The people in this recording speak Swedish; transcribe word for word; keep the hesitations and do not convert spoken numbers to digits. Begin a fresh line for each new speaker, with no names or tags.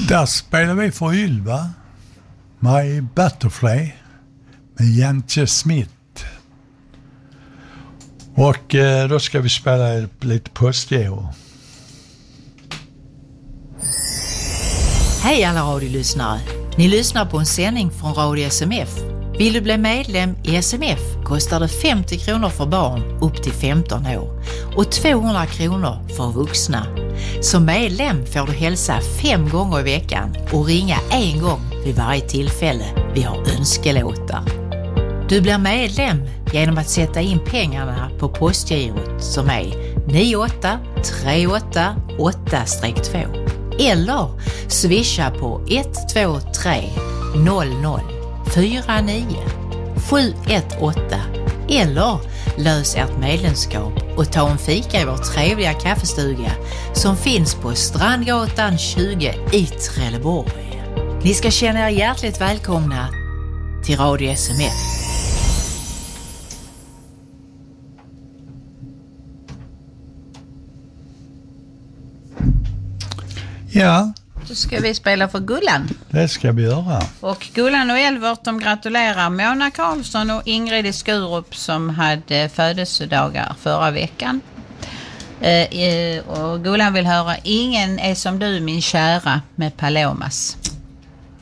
Där spelar vi för Ylva, My Butterfly med Jantje Smith. Och eh, då ska vi spela lite Postgiro.
Hej alla radiolyssnare. Ni lyssnar på en sändning från Radio S M F. Vill du bli medlem i S M F kostar det femtio kronor för barn upp till femton år och tvåhundra kronor för vuxna. Som medlem får du hälsa fem gånger i veckan och ringa en gång vid varje tillfälle vi har önskelåtar. Du blir medlem genom att sätta in pengarna på postgirot som är nio åtta tre åtta åtta två eller swisha på ett två tre noll noll fyra nio sju ett åtta eller lös ert medlemskap och ta en fika i vår trevliga kaffestuga som finns på Strandgatan tjugo i Trelleborg. Ni ska känna er hjärtligt välkomna till Radio S M F.
Ja,
Då ska vi spela för Gullan.
det ska vi göra.
Och Gullan och Elvert, de gratulerar Mona Karlsson och Ingrid i Skurup som hade födelsedagar förra veckan. Eh, och Gullan vill höra Ingen är som du min kära med Palomas.